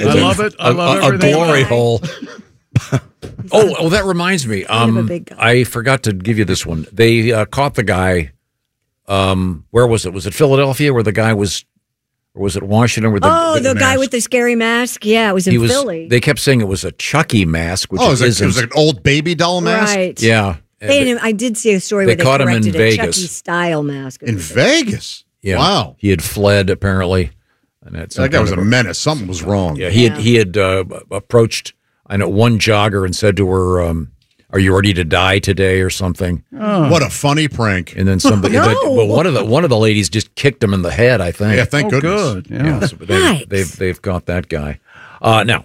I love it. I love a glory hole. Oh, that reminds me. I forgot to give you this one. They caught the guy. Where was it? Was it Philadelphia where the guy was, or was it Washington? Where the guy with the scary mask? Yeah, it was in Philly. They kept saying it was a Chucky mask, which it was an old baby doll mask? Right. Yeah. I did see a story where they caught him in corrected Vegas. a Chucky-style mask. In Vegas? Yeah. Wow. He had fled, apparently. And that guy was a menace. Something was wrong. Yeah, he had approached, I know, one jogger and said to her, "Are you ready to die today?" or something. Oh. What a funny prank! And then somebody, but one of the ladies just kicked him in the head. I think. Yeah, thank goodness. Good. Yeah. So they've got that guy. Now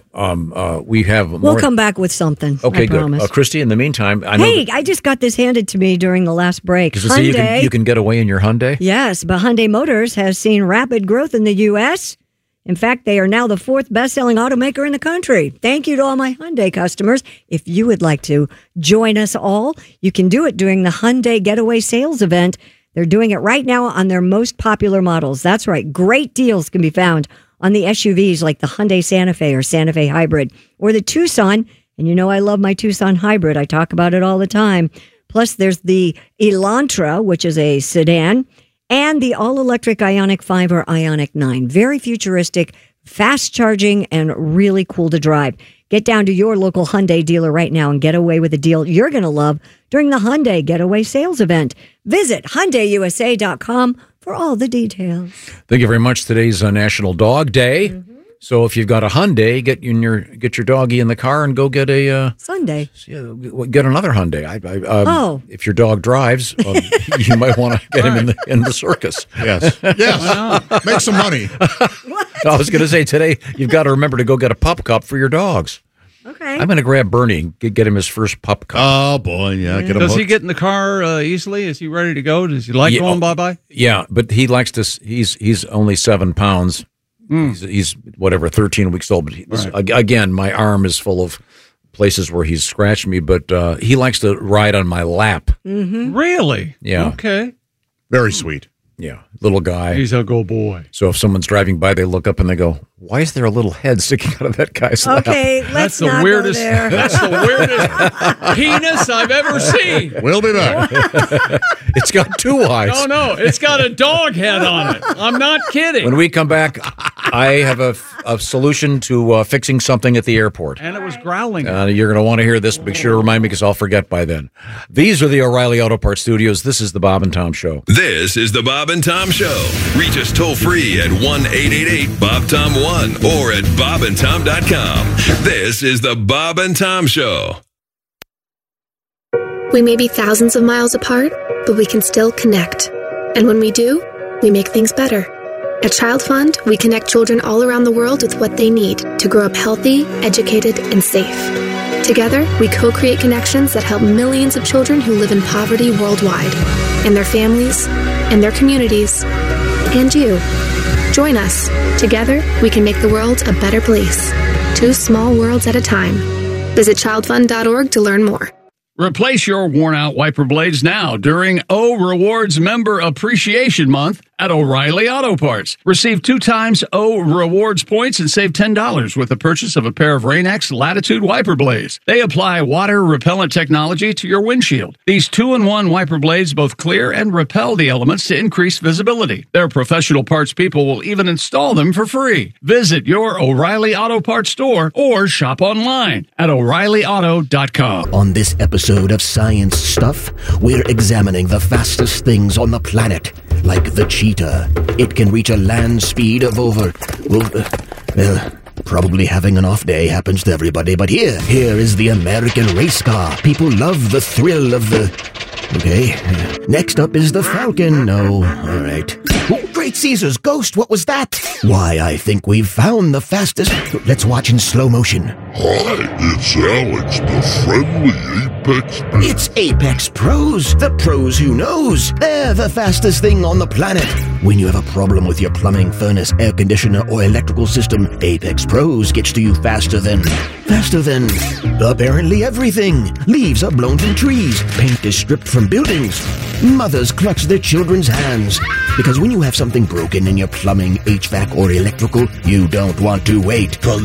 we have. We'll come back with something. Okay, I good. promise. Christy, in the meantime, I just got this handed to me during the last break. Hyundai, you can get away in your Hyundai. Yes, but Hyundai Motors has seen rapid growth in the U.S. In fact, they are now the 4th best-selling automaker in the country. Thank you to all my Hyundai customers. If you would like to join us all, you can do it during the Hyundai Getaway Sales event. They're doing it right now on their most popular models. That's right. Great deals can be found on the SUVs like the Hyundai Santa Fe or Santa Fe Hybrid or the Tucson. And you know I love my Tucson Hybrid. I talk about it all the time. Plus, there's the Elantra, which is a sedan, and the all-electric Ioniq 5 or Ioniq 9. Very futuristic, fast charging, and really cool to drive. Get down to your local Hyundai dealer right now and get away with a deal you're going to love during the Hyundai Getaway Sales event. Visit HyundaiUSA.com for all the details. Thank you very much. Today's National Dog Day. Mm-hmm. So if you've got a Hyundai, get your doggy in the car and go get a Sunday. Get another Hyundai. If your dog drives, you might want to get him in the circus. Yes. Make some money. I was going to say today you've got to remember to go get a pup cup for your dogs. Okay. I'm going to grab Bernie and get him his first pup cup. Oh boy, yeah. Get him Does hooked. he get in the car easily? Is he ready to go? Does he like going bye-bye? Yeah, but he likes to. He's only 7 pounds. He's whatever, 13 weeks old. But again, my arm is full of places where he's scratched me. But he likes to ride on my lap. Mm-hmm. Really? Yeah. Okay. Very sweet. Yeah, little guy. He's a good boy. So if someone's driving by, they look up and they go, "Why is there a little head sticking out of that guy's lap?" Okay, let's not go there. That's the weirdest penis I've ever seen. We'll be back. It's got 2 eyes. No, it's got a dog head on it. I'm not kidding. When we come back, I have a solution to fixing something at the airport. And it was growling. You're going to want to hear this. Make sure to remind me because I'll forget by then. These are the O'Reilly Auto Parts Studios. This is the Bob and Tom Show. This is the Bob and Tom Show. Reach us toll free at 1-888-BOB-TOM-1 or at bobandtom.com. This is the Bob and Tom Show. We may be thousands of miles apart, but we can still connect. And when we do, we make things better. At Child Fund, we connect children all around the world with what they need to grow up healthy, educated, and safe. Together, we co-create connections that help millions of children who live in poverty worldwide, and their families, and their communities, and you. Join us. Together, we can make the world a better place. 2 small worlds at a time. Visit childfund.org to learn more. Replace your worn-out wiper blades now during O Rewards Member Appreciation Month at O'Reilly Auto Parts. Receive 2 times O Rewards points and save $10 with the purchase of a pair of Rain-X Latitude wiper blades. They apply water-repellent technology to your windshield. These 2-in-1 wiper blades both clear and repel the elements to increase visibility. Their professional parts people will even install them for free. Visit your O'Reilly Auto Parts store or shop online at O'ReillyAuto.com. On this episode of Science Stuff, we're examining the fastest things on the planet, like the cheetah. It can reach a land speed of over... probably having an off day happens to everybody, but here is the American race car. People love the thrill of the... Okay. Next up is the Falcon. No, all right. Oh, great Caesar's ghost, what was that? Why, I think we've found the fastest... Let's watch in slow motion. Hi, it's Alex, the friendly Apex Pro. It's Apex Pros, the pros who knows. They're the fastest thing on the planet. When you have a problem with your plumbing, furnace, air conditioner, or electrical system, Apex Pros gets to you faster than apparently everything. Leaves are blown from trees. Paint is stripped from buildings. Mothers clutch their children's hands. Because when you have something broken in your plumbing, HVAC, or electrical, you don't want to wait. For